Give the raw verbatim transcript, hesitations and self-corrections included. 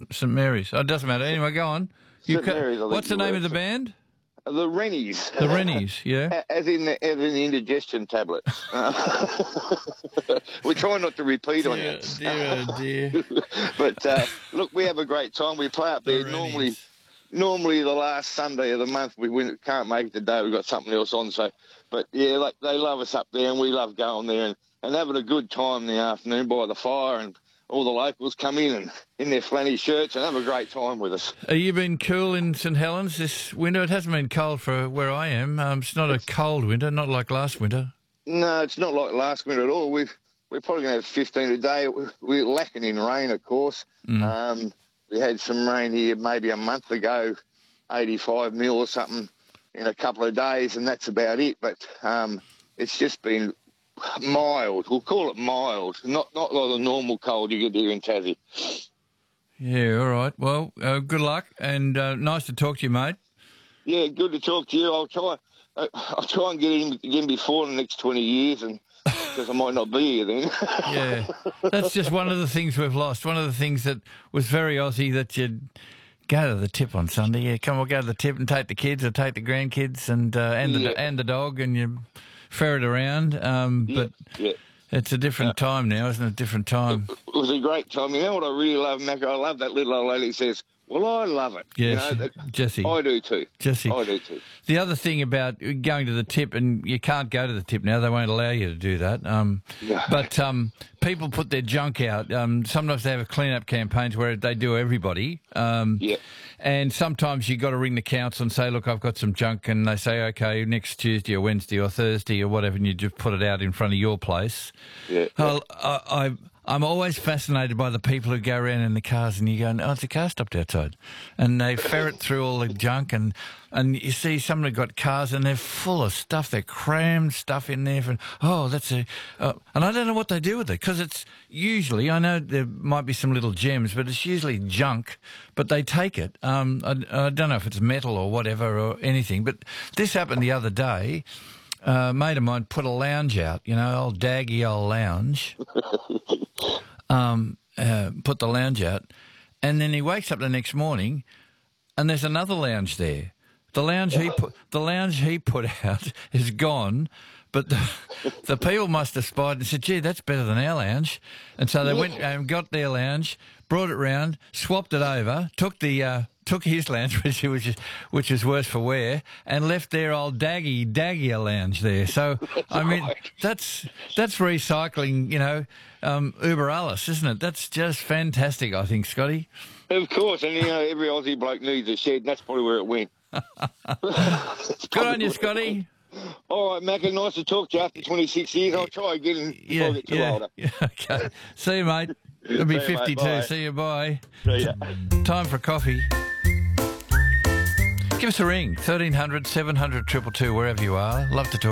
St Mary's. Oh, it doesn't matter. Anyway, go on. You St ca- Mary's, I think What's the you name were. of the band? The Rennies. The Rennies, yeah. As in the, as in the indigestion tablets. Uh, we try not to repeat on you. Dear, oh dear. But uh, look, we have a great time. We play up The there normally. Rennies. Normally the last Sunday of the month. We win, can't make it today. We've got something else on. So, but yeah, like they love us up there, and we love going there and, and having a good time in the afternoon by the fire, and all the locals come in and in their flanny shirts and have a great time with us. Have you been cool in St Helens this winter? It hasn't been cold for where I am. Um, it's not a cold winter, not like last winter. No, it's not like last winter at all. We've we're probably going to have fifteen a day. We're lacking in rain, of course. Mm. Um, we had some rain here maybe a month ago, eighty-five mil or something in a couple of days, and that's about it. But um, it's just been mild. We'll call it mild, not not like the normal cold you get here in Tassie. Yeah, all right. Well, uh, good luck, and uh, nice to talk to you, mate. Yeah, good to talk to you. I'll try. Uh, I'll try and get in again before the next twenty years, and because I might not be here then. Yeah, that's just one of the things we've lost. One of the things that was very Aussie, that you'd go to the tip on Sunday. Yeah, come on, go to the tip and take the kids or take the grandkids and uh, and the Yeah. and the dog, and you ferret around. Um, Yeah, but yeah. it's a different time now, isn't it? A different time. It was a great time. You know what I really love, Mac? I love that little old lady who says, well, I love it. Yeah, you know, that, Jessie. I do too. Jessie. I do too. The other thing about going to the tip, and you can't go to the tip now, they won't allow you to do that. Um, No. But um, people put their junk out. Um, sometimes they have clean-up campaigns where they do everybody. Um, Yeah. And sometimes you got to ring the council and say, look, I've got some junk, and they say, okay, next Tuesday or Wednesday or Thursday or whatever, and you just put it out in front of your place. Yeah. Well, I, I, I'm always fascinated by the people who go around in the cars and you go, oh, it's a car stopped outside. And they ferret through all the junk, and, and you see someone got cars and they're full of stuff. They're crammed stuff in there. For, oh, that's a... Uh, and I don't know what they do with it, because it's usually, I know there might be some little gems, but it's usually junk, but they take it. Um, I, I don't know if it's metal or whatever or anything, but this happened the other day. Uh, a mate of mine put a lounge out, you know, old daggy old lounge. Um, uh, put the lounge out, and then he wakes up the next morning, and there's another lounge there. The lounge he put, the lounge he put out is gone, but the, the people must have spied and said, "Gee, that's better than our lounge." And so they went and got their lounge, brought it round, swapped it over, took the uh, took his lounge, which which is which is worse for wear, and left their old daggy daggier lounge there. So I mean, right. that's that's recycling, you know, um, uber alles, isn't it? That's just fantastic, I think, Scotty. Of course, and you know, every Aussie bloke needs a shed, and that's probably where it went. Good on you, Scotty. All right, Mac, nice to talk to you after twenty-six years. I'll try again before Yeah, I get too yeah, older. yeah. Okay. See you, mate. It'll be See you, mate. fifty-two. Bye. See you. Bye. See ya. Time for coffee. Give us a ring. thirteen hundred, seven hundred, two two two, wherever you are. Love to talk.